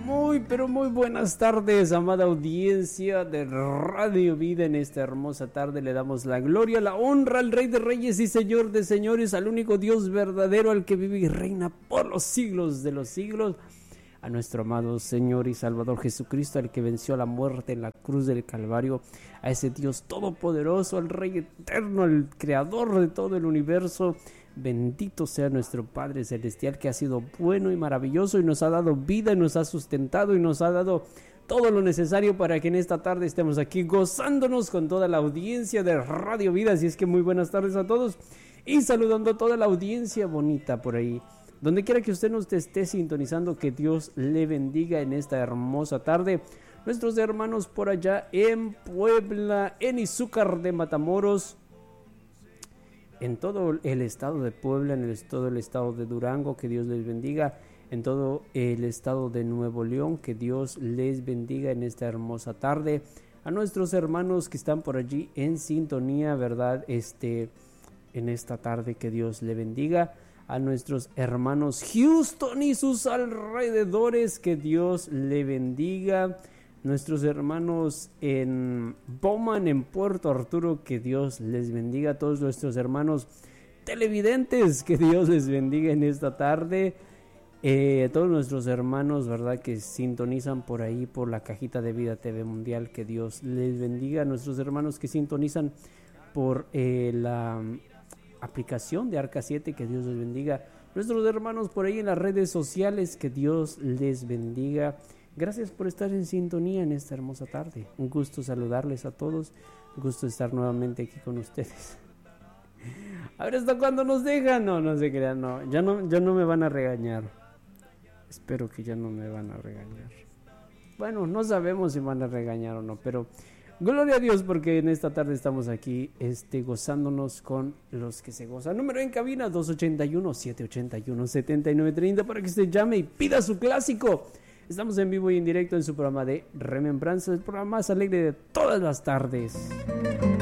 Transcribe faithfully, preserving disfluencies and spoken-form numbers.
Muy, pero muy buenas tardes, amada audiencia de Radio Vida. En esta hermosa tarde le damos la gloria, la honra al Rey de Reyes y Señor de Señores, al único Dios verdadero, al que vive y reina por los siglos de los siglos, a nuestro amado Señor y Salvador Jesucristo, al que venció la muerte en la cruz del Calvario, a ese Dios todopoderoso, al Rey eterno, al creador de todo el universo. Bendito sea nuestro Padre Celestial, que ha sido bueno y maravilloso y nos ha dado vida y nos ha sustentado y nos ha dado todo lo necesario para que en esta tarde estemos aquí gozándonos con toda la audiencia de Radio Vida. Así es que muy buenas tardes a todos y saludando a toda la audiencia bonita por ahí. Donde quiera que usted nos esté sintonizando, que Dios le bendiga en esta hermosa tarde. Nuestros hermanos por allá en Puebla, en Izúcar de Matamoros, en todo el estado de Puebla, en el, todo el estado de Durango, que Dios les bendiga. En todo el estado de Nuevo León, que Dios les bendiga en esta hermosa tarde. A nuestros hermanos que están por allí en sintonía, ¿verdad? Este, en esta tarde, que Dios le bendiga. A nuestros hermanos Houston y sus alrededores, que Dios le bendiga. Nuestros hermanos en Bowman, en Puerto Arturo, que Dios les bendiga. A todos nuestros hermanos televidentes, que Dios les bendiga en esta tarde. Eh, a todos nuestros hermanos, ¿verdad?, que sintonizan por ahí por la cajita de Vida T V Mundial, que Dios les bendiga. A nuestros hermanos que sintonizan por eh, la aplicación de Arca siete, que Dios les bendiga. Nuestros hermanos por ahí en las redes sociales, que Dios les bendiga. Gracias por estar en sintonía en esta hermosa tarde. Un gusto saludarles a todos. Un gusto estar nuevamente aquí con ustedes. A ver, ¿hasta cuándo nos dejan? No, no se crean, no. Ya no, ya no me van a regañar. Espero que ya no me van a regañar. Bueno, no sabemos si van a regañar o no, pero gloria a Dios, porque en esta tarde estamos aquí este, gozándonos con los que se gozan. Número en cabina dos ocho uno, siete ocho uno, siete nueve tres cero para que usted llame y pida su clásico. Estamos en vivo y en directo en su programa de Remembranza, el programa más alegre de todas las tardes.